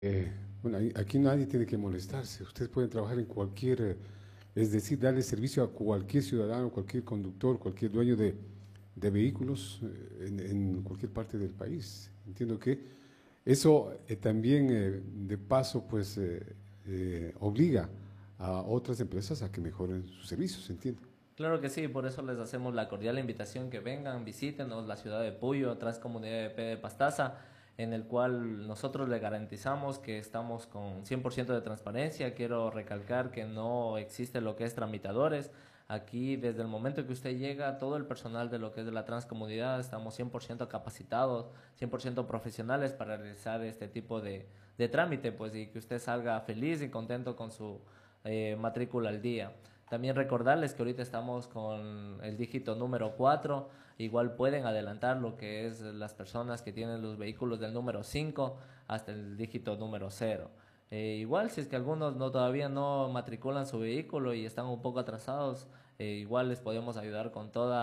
Bueno, aquí nadie tiene que molestarse. Ustedes pueden trabajar en cualquier, es decir, darle servicio a cualquier ciudadano, cualquier conductor, cualquier dueño de vehículos en cualquier parte del país. Entiendo que eso también, de paso, pues obliga a otras empresas a que mejoren sus servicios, entiendo. Claro que sí, por eso les hacemos la cordial invitación que vengan, visítenos la ciudad de Puyo, Transcomunidad de P de Pastaza, en el cual nosotros le garantizamos que estamos con 100% de transparencia. Quiero recalcar que no existe lo que es tramitadores. Aquí, desde el momento que usted llega, todo el personal de lo que es de la Transcomunidad estamos 100% capacitados, 100% profesionales para realizar este tipo de trámite, pues, y que usted salga feliz y contento con su matrícula al día. También recordarles que ahorita estamos con el dígito número 4. Igual pueden adelantar lo que es las personas que tienen los vehículos del número 5 hasta el dígito número 0. Igual si es que algunos no todavía no matriculan su vehículo y están un poco atrasados, igual les podemos ayudar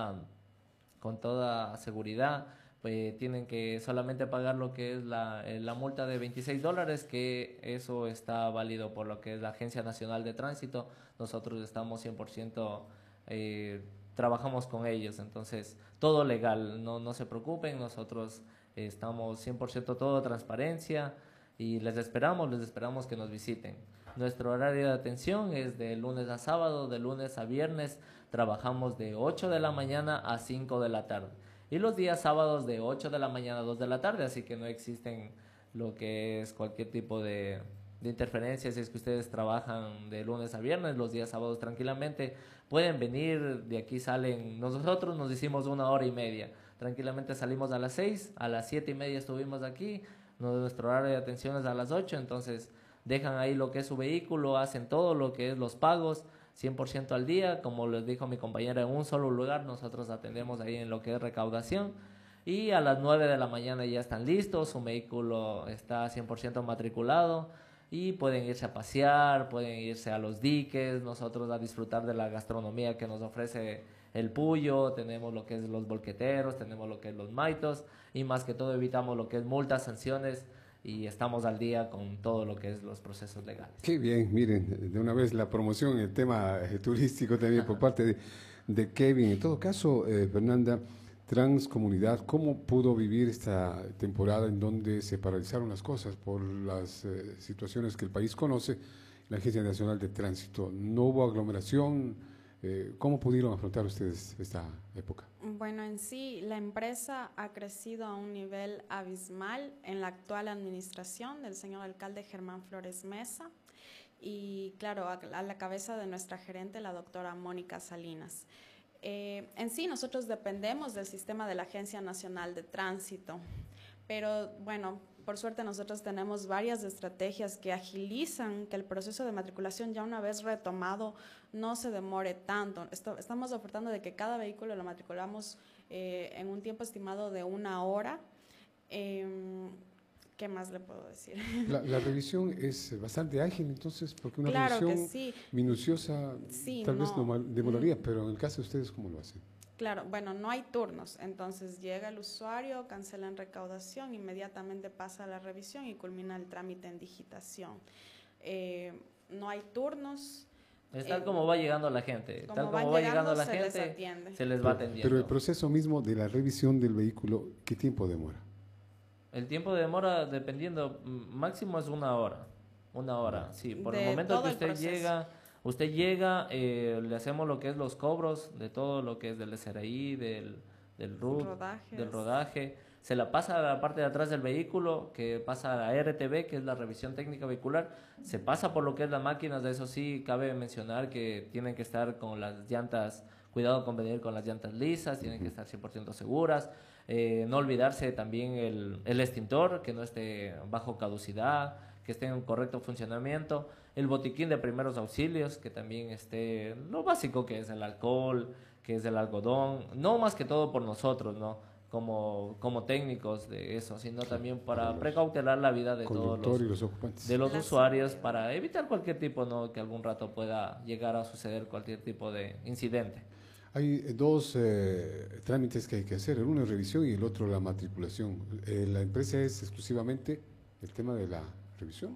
con toda seguridad. Pues tienen que solamente pagar lo que es la multa de $26, que eso está válido por lo que es la Agencia Nacional de Tránsito. Nosotros estamos 100%, trabajamos con ellos, entonces todo legal, no se preocupen, nosotros estamos 100% todo transparencia y les esperamos que nos visiten. Nuestro horario de atención es de lunes a sábado, de lunes a viernes trabajamos de 8 de la mañana a 5 de la tarde y los días sábados de 8 de la mañana a 2 de la tarde, así que no existen lo que es cualquier tipo de interferencias. Si es que ustedes trabajan de lunes a viernes, los días sábados tranquilamente pueden venir, de aquí salen, nosotros nos hicimos 1 hora y media, tranquilamente salimos a las 6, a las 7:30 estuvimos aquí, nuestro horario de atención es a las 8, entonces dejan ahí lo que es su vehículo, hacen todo lo que es los pagos, 100% al día, como les dijo mi compañera, en un solo lugar. Nosotros atendemos ahí en lo que es recaudación y a las 9 de la mañana ya están listos, su vehículo está 100% matriculado y pueden irse a pasear, pueden irse a los diques, nosotros a disfrutar de la gastronomía que nos ofrece el Puyo, tenemos lo que es los bolqueteros, tenemos lo que es los maitos y más que todo evitamos lo que es multas, sanciones y estamos al día con todo lo que es los procesos legales. Qué bien, miren, de una vez la promoción, el tema turístico también por parte de Kevin. En todo caso, Fernanda, Transcomunidad, ¿cómo pudo vivir esta temporada en donde se paralizaron las cosas por las situaciones que el país conoce, la Agencia Nacional de Tránsito? ¿No hubo aglomeración? ¿Cómo pudieron afrontar ustedes esta época? Bueno, en sí, la empresa ha crecido a un nivel abismal en la actual administración del señor alcalde Germán Flores Mesa y, claro, a la cabeza de nuestra gerente, la doctora Mónica Salinas. En sí, nosotros dependemos del sistema de la Agencia Nacional de Tránsito, pero bueno, por suerte nosotros tenemos varias estrategias que agilizan que el proceso de matriculación, ya una vez retomado, no se demore tanto. Estamos ofertando de que cada vehículo lo matriculamos en un tiempo estimado de 1 hora. ¿Qué más le puedo decir? La revisión es bastante ágil, entonces, porque una Claro que revisión sí. minuciosa Sí, tal vez no no. demoraría, pero en el caso de ustedes, ¿cómo lo hacen? Claro, bueno, no hay turnos, entonces llega el usuario, cancela en recaudación, inmediatamente pasa a la revisión y culmina el trámite en digitación. No hay turnos. Es tal eh, como va llegando la gente, tal como van como va llegando llegando, la se les gente, atiende. se les va Pero el atendiendo. proceso mismo de la revisión del vehículo, ¿qué tiempo demora? El tiempo de demora, dependiendo, máximo es 1 hora. Una Ya. hora, sí. Por el De momento que todo el proceso. usted llega, le hacemos lo que es los cobros de todo lo que es del SRI, del RUT, del Rodajes. rodaje. Se la pasa a la parte de atrás del vehículo, que pasa a la RTV, que es la revisión técnica vehicular. Se pasa por lo que es las máquinas, de eso sí, cabe mencionar que tienen que estar con las llantas, cuidado con venir con las llantas lisas, tienen que estar 100% seguras. No olvidarse también el extintor, que no esté bajo caducidad, que esté en correcto funcionamiento, el botiquín de primeros auxilios, que también esté lo básico, que es el alcohol, que es el algodón, no más que todo por nosotros, ¿no? Como técnicos de eso, sino Claro, también para para los precautelar la vida de todos conductores y los ocupantes. de los La usuarios, seguridad. para evitar cualquier tipo, ¿no? Que algún rato pueda llegar a suceder cualquier tipo de incidente. Hay dos trámites que hay que hacer, el uno es revisión y el otro la matriculación. La empresa es exclusivamente el tema de la revisión.